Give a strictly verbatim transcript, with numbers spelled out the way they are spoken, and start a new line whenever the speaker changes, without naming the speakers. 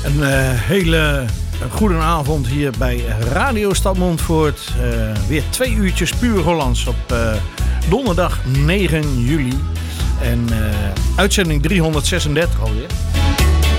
Een uh, hele goede avond hier bij Radio Stad Montfoort. Uh, weer twee uurtjes puur Hollands op uh, donderdag negen juli. En uh, uitzending driehonderdzesendertig alweer.